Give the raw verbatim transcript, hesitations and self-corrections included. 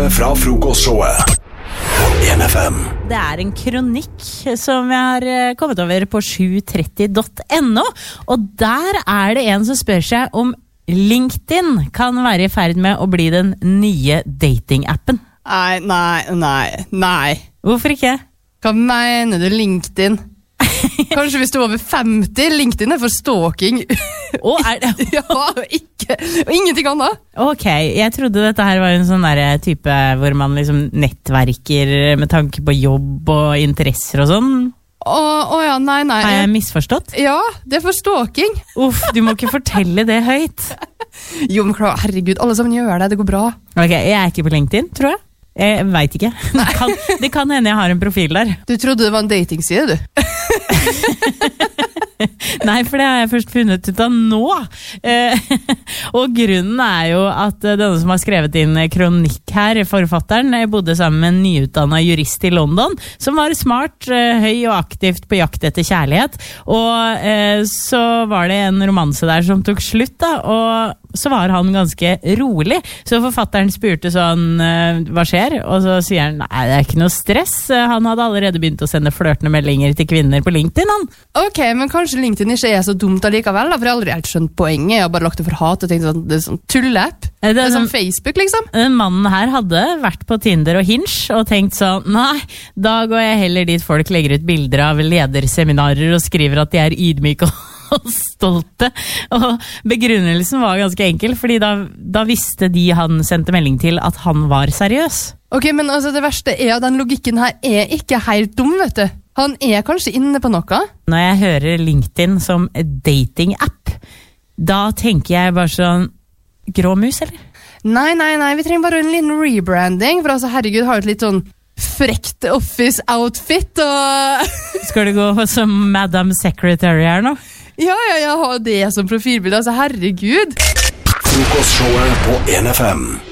Fra frokostshowet på en F M. Det er en kronikk som jeg har kommet over på sju tretti punktum no, og der er det en som spør seg om LinkedIn kan være i ferd med å bli den nye datingappen. Nei, nei, nei, nei. Hvorfor ikke? Hva mener du LinkedIn? Kanskje hvis du er over femti, LinkedIn er for stalking. Å, er det? Ja, ikke, og ingenting annet. Ok, jeg trodde dette her var en sånn der type hvor man liksom nettverker med tanke på jobb og interesser og sånn. Å, å ja, nei, nei. Har jeg misforstått? Ja, det er for stalking. Uff, du må ikke fortelle det høyt. Jo, men klar, herregud, alle sammen gjør det, det går bra. Ok, jeg er ikke på LinkedIn, tror jeg. Jeg vet ikke. Det kan, det kan hende jeg har en profil der. Du trodde det var en datingside, du? Nei, for det har jeg først funnet ut av nå. Eh, og grunnen er jo at denne som har skrevet inn kronikk her, forfatteren, bodde sammen med en nyutdannet jurist i London, som var smart, høy og aktivt på jakt etter kjærlighet. Og eh, så var det en romanse der som tok slutt, da, og så var han ganske rolig. Så forfatteren spurte sånn, hva skjer? Og så sier han, nei, det er ikke noe stress. Han hadde allerede begynt å sende flørtende meldinger til kvinner på LinkedIn, han. Ok, men kanskje LinkedIn ikke er så dumt allikevel, da, for jeg har aldri helt skjønt poenget. Jeg har bare lagt det for hat og tenkt sånn, det er sånn tulleapp. Det er, det er sånn Facebook, liksom. Den mannen her hadde vært på Tinder og Hinge og tenkt sånn, nei, da går jeg heller dit folk legger ut bilder av lederseminarer og skriver at de er ydmyke og stolte, og begrunnelsen var ganske enkel, fordi da, da visste de han sendte melding til at han var seriøs. Ok, men altså det verste er at den logikken her er ikke helt dum, vet du. Han er kanskje inne på noe. Når jeg hører LinkedIn som dating-app, da tenker jeg bare sånn, grå mus, eller? Nei, nei, nei, vi trenger bare en liten rebranding, for altså herregud, har et litt sånn frekt office-outfit, og... Skal du gå som Madam Secretary her nå? Ja, ja, ja, ha det som profilbilde, altså herregud. Frokostshowet på en F M.